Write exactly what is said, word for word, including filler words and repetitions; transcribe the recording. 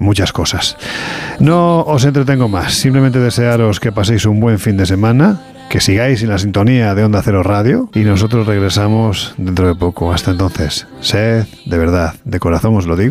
muchas cosas. No os entretengo más, simplemente desearos que paséis un buen fin de semana, que sigáis en la sintonía de Onda Cero Radio y nosotros regresamos dentro de poco. Hasta entonces, sed, de verdad, de corazón os lo digo,